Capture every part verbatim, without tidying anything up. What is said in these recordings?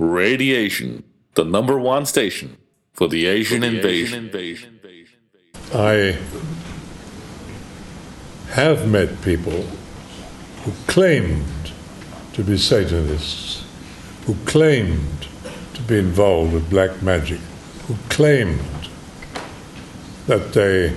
Radiation, the number one station for the Asian invasion. I have met people who claimed to be Satanists, who claimed to be involved with black magic, who claimed that they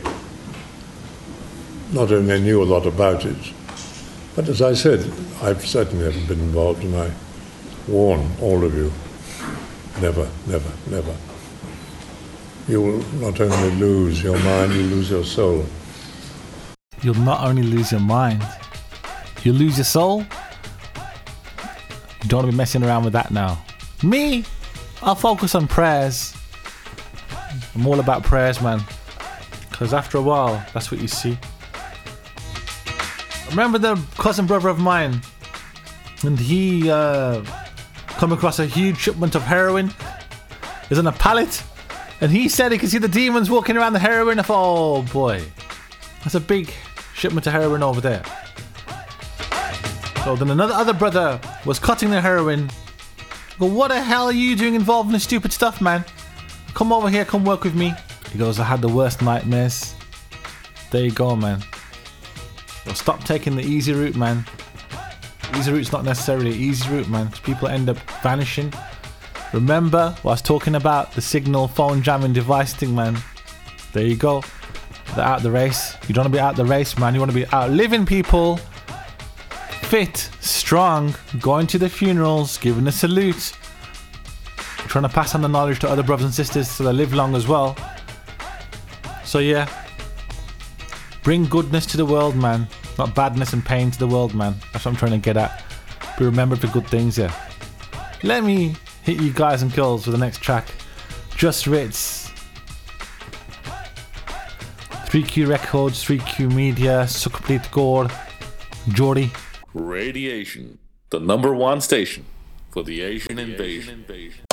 not only knew a lot about it, but as I said, I've certainly haven't been involved, and I warn all of you, never, never, never. You will not only lose your mind, you lose your soul. You'll not only lose your mind, you'll lose your soul? You don't want to be messing around with that now. Me, I'll focus on prayers. I'm all about prayers, man. Because after a while, that's what you see. Remember the cousin brother of mine, and he uh, come across a huge shipment of heroin. It was on a pallet, and he said he could see the demons walking around the heroin. I thought, oh boy, that's a big shipment of heroin over there. So then another other brother was cutting the heroin. I go, what the hell are you doing involved in this stupid stuff, man? Come over here, come work with me. He goes, I had the worst nightmares. There you go, man. Well, stop taking the easy route, man. Easy route's not necessarily an easy route, man, because people end up vanishing. Remember what I was talking about, the signal phone jamming device thing, man. There you go. They're out the race. You don't want to be out the race, man. You want to be out living people. Fit, strong, going to the funerals, giving a salute. Trying to pass on the knowledge to other brothers and sisters so they live long as well. So yeah. Bring goodness to the world, man. Not badness and pain to the world, man. That's what I'm trying to get at. Be remembered for good things, yeah. Let me hit you guys and girls with the next track. Just Ritz. three Q Records, three Q Media, Sukhpreet Kaur, Jody. Radiation, the number one station for the Asian invasion.